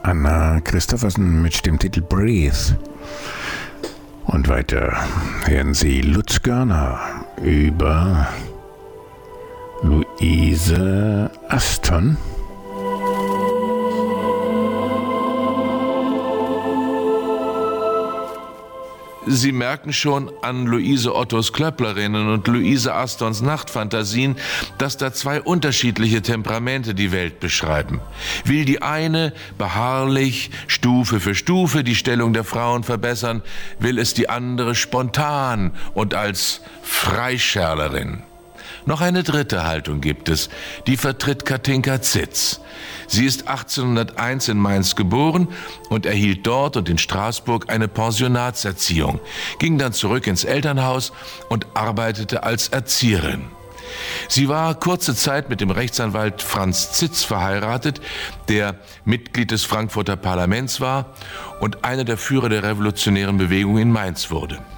Anna Christophersen mit dem Titel Breathe. Und weiter hören Sie Lutz Görner über Louise Aston. Sie merken schon an Luise Ottos Klöpplerinnen und Louise Astons Nachtfantasien, dass da zwei unterschiedliche Temperamente die Welt beschreiben. Will die eine beharrlich, Stufe für Stufe die Stellung der Frauen verbessern, will es die andere spontan und als Freischärlerin. Noch eine dritte Haltung gibt es, die vertritt Katinka Zitz. Sie ist 1801 in Mainz geboren und erhielt dort und in Straßburg eine Pensionatserziehung, ging dann zurück ins Elternhaus und arbeitete als Erzieherin. Sie war kurze Zeit mit dem Rechtsanwalt Franz Zitz verheiratet, der Mitglied des Frankfurter Parlaments war und einer der Führer der revolutionären Bewegung in Mainz wurde.